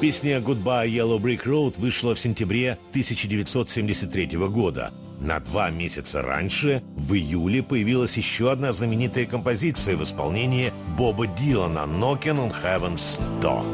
Песня «Goodbye Yellow Brick Road» вышла в сентябре 1973 года. На 2 месяца раньше, в июле, появилась еще одна знаменитая композиция в исполнении Боба Дилана «Knocking on Heaven's Door».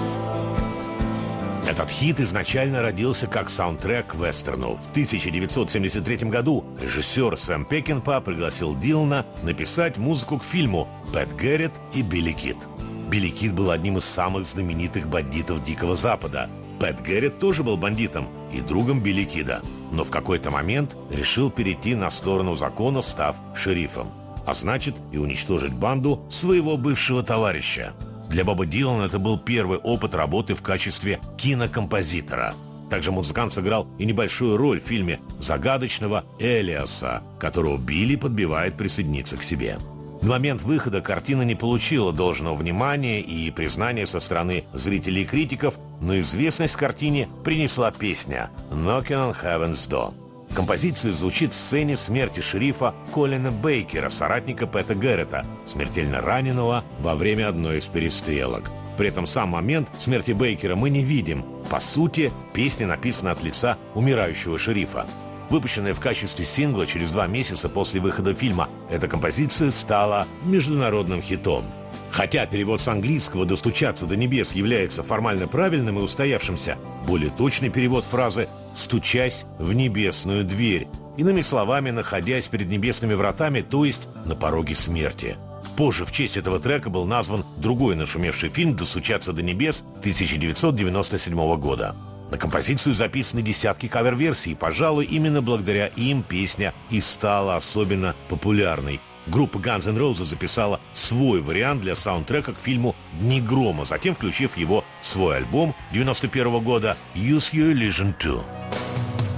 Этот хит изначально родился как саундтрек к вестерну. В 1973 году режиссер Сэм Пекинпа пригласил Дилана написать музыку к фильму «Пэт Гэрретт и Билли Кид». Билли Кид был одним из самых знаменитых бандитов Дикого Запада. Пэт Гэрретт тоже был бандитом и другом Билли Кида, но в какой-то момент решил перейти на сторону закона, став шерифом, а значит и уничтожить банду своего бывшего товарища. Для Боба Дилана это был первый опыт работы в качестве кинокомпозитора. Также музыкант сыграл и небольшую роль в фильме «Загадочного Элиаса», которого Билли подбивает присоединиться к себе. На момент выхода картина не получила должного внимания и признания со стороны зрителей и критиков, но известность картине принесла песня «Knocking on Heaven's Door». Композиция звучит в сцене смерти шерифа Колина Бейкера, соратника Пэта Гэрретта, смертельно раненого во время одной из перестрелок. При этом сам момент смерти Бейкера мы не видим. По сути, песня написана от лица умирающего шерифа. Выпущенная в качестве сингла через 2 месяца после выхода фильма, эта композиция стала международным хитом. Хотя перевод с английского «достучаться до небес» является формально правильным и устоявшимся, более точный перевод фразы «стучась в небесную дверь», иными словами, находясь перед небесными вратами, то есть на пороге смерти. Позже в честь этого трека был назван другой нашумевший фильм «Достучаться до небес» 1997 года. На композицию записаны десятки кавер-версий, и, пожалуй, именно благодаря им песня и стала особенно популярной. Группа Guns N' Roses записала свой вариант для саундтрека к фильму «Дни грома», затем включив его в свой альбом 1991 года «Use Your Illusion 2».